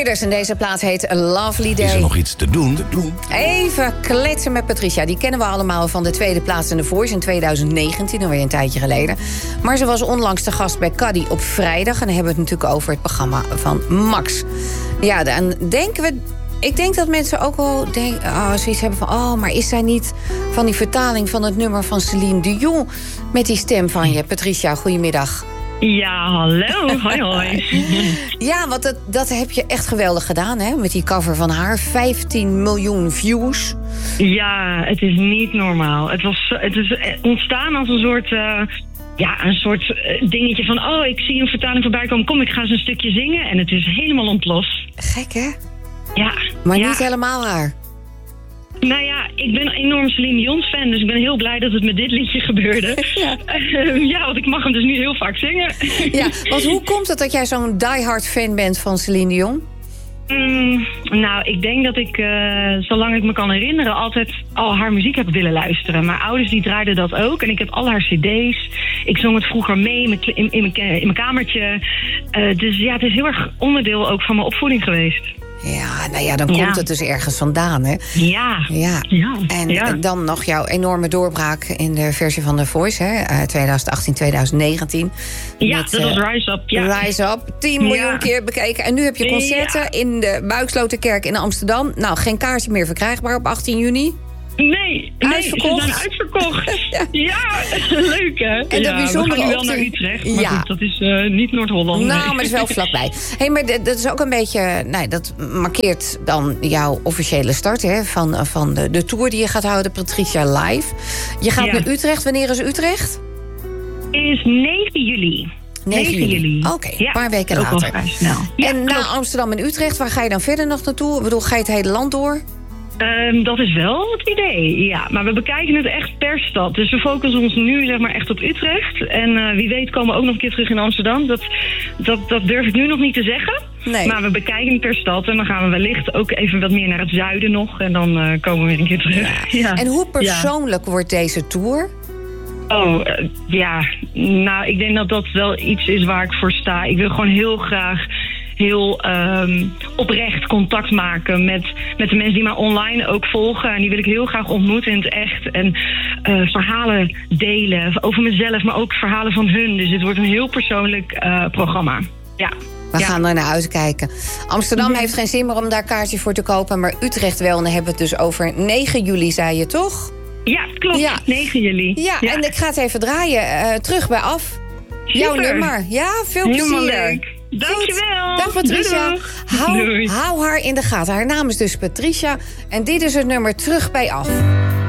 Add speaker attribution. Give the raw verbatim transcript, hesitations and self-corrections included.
Speaker 1: Riders en deze plaat heet A Lovely Day.
Speaker 2: Is er nog iets te doen? Te doen?
Speaker 1: Even kletsen met Patricia. Die kennen we allemaal van de tweede plaats in The Voice in twintig negentien, alweer een tijdje geleden. Maar ze was onlangs te gast bij Caddy op vrijdag. En dan hebben we het natuurlijk over het programma van Max. Ja, dan denken we... Ik denk dat mensen ook wel denk, oh, zoiets hebben van... oh, maar is zij niet van die vertaling van het nummer van Céline Dion... met die stem van je? Patricia, goedemiddag.
Speaker 3: Ja, hallo. Hoi, hoi.
Speaker 1: Ja, want dat, dat heb je echt geweldig gedaan, hè? Met die cover van haar. vijftien miljoen views.
Speaker 3: Ja, het is niet normaal. Het, was, het is ontstaan als een soort... Uh... Ja, een soort dingetje van... oh, ik zie een vertaling voorbij komen. Kom, ik ga eens een stukje zingen. En het is helemaal ontploft.
Speaker 1: Gek, hè?
Speaker 3: Ja.
Speaker 1: Maar
Speaker 3: ja.
Speaker 1: niet helemaal haar.
Speaker 3: Nou ja, ik ben een enorm Celine Dion fan. Dus ik ben heel blij dat het met dit liedje gebeurde. Ja, uh, ja want ik mag hem dus nu heel vaak zingen.
Speaker 1: Ja, want hoe komt het dat jij zo'n diehard fan bent van Celine Dion?
Speaker 3: Mm, nou, ik denk dat ik, uh, zolang ik me kan herinneren... altijd al haar muziek heb willen luisteren. Mijn ouders die draaiden dat ook. En ik heb al haar cd's. Ik zong het vroeger mee in mijn, in, in mijn, in mijn kamertje. Uh, dus ja, het is heel erg onderdeel ook van mijn opvoeding geweest.
Speaker 1: Ja, nou ja, dan komt
Speaker 3: ja.
Speaker 1: het dus ergens vandaan, hè?
Speaker 3: Ja.
Speaker 1: Ja.
Speaker 3: ja.
Speaker 1: En
Speaker 3: ja.
Speaker 1: dan nog jouw enorme doorbraak in de versie van The Voice, hè? Uh, twintig achttien, twintig negentien.
Speaker 3: Ja,
Speaker 1: met,
Speaker 3: dat was
Speaker 1: uh,
Speaker 3: Rise Up. Ja.
Speaker 1: Rise Up, tien miljoen
Speaker 3: ja.
Speaker 1: keer bekeken. En nu heb je concerten
Speaker 3: ja.
Speaker 1: in de Buiksloterkerk in Amsterdam. Nou, geen kaartje meer verkrijgbaar op achttien juni.
Speaker 3: Nee, nee,
Speaker 1: uitverkocht.
Speaker 3: ze zijn uitverkocht. ja. ja, leuk hè.
Speaker 1: En
Speaker 3: ja,
Speaker 1: dat bijzondere
Speaker 3: we gaan nu wel
Speaker 1: ook
Speaker 3: naar
Speaker 1: te...
Speaker 3: Utrecht, maar
Speaker 1: ja.
Speaker 3: goed, dat is uh, niet Noord-Holland.
Speaker 1: Nou,
Speaker 3: nee.
Speaker 1: maar dat is wel vlakbij. Hey, maar d- dat is ook een beetje... Nee, dat markeert dan jouw officiële start, hè, van, van de, de tour die je gaat houden, Patricia Live. Je gaat
Speaker 3: ja.
Speaker 1: naar Utrecht. Wanneer is Utrecht?
Speaker 3: Is negen juli.
Speaker 1: negen juli. Oké, okay,
Speaker 3: ja,
Speaker 1: een paar weken
Speaker 3: ook
Speaker 1: later.
Speaker 3: Al vrij snel. Ja,
Speaker 1: en na
Speaker 3: klopt.
Speaker 1: Amsterdam en Utrecht, waar ga je dan verder nog naartoe? Ik bedoel, ga je het hele land door?
Speaker 3: Um, dat is wel het idee, ja. Maar we bekijken het echt per stad. Dus we focussen ons nu zeg maar echt op Utrecht. En uh, wie weet komen we ook nog een keer terug in Amsterdam. Dat, dat, dat durf ik nu nog niet te zeggen.
Speaker 1: Nee.
Speaker 3: Maar we bekijken het per stad. En dan gaan we wellicht ook even wat meer naar het zuiden nog. En dan uh, komen we weer een keer terug. Ja. Ja.
Speaker 1: En hoe persoonlijk ja. wordt deze tour?
Speaker 3: Oh, uh, ja. Nou, ik denk dat dat wel iets is waar ik voor sta. Ik wil gewoon heel graag... heel um, oprecht contact maken met, met de mensen die mij online ook volgen. En die wil ik heel graag ontmoeten in het echt. En uh, verhalen delen over mezelf, maar ook verhalen van hun. Dus het wordt een heel persoonlijk uh, programma. Ja.
Speaker 1: We
Speaker 3: ja.
Speaker 1: gaan er naar uitkijken. Amsterdam
Speaker 3: ja.
Speaker 1: heeft geen zin meer om daar kaartje voor te kopen. Maar Utrecht wel. En dan hebben we het dus over negen juli, zei je toch?
Speaker 3: Ja, klopt. Ja. negen juli.
Speaker 1: Ja, ja, en ik ga het even draaien. Uh, terug bij af.
Speaker 3: Super.
Speaker 1: Jouw nummer. Ja, veel plezier.
Speaker 3: Helemaal leuk. Dankjewel.
Speaker 1: Dag Patricia.
Speaker 3: Doei.
Speaker 1: Hou,
Speaker 3: Doei.
Speaker 1: hou haar in de gaten. Haar naam is dus Patricia. En dit is het nummer Terug bij Af.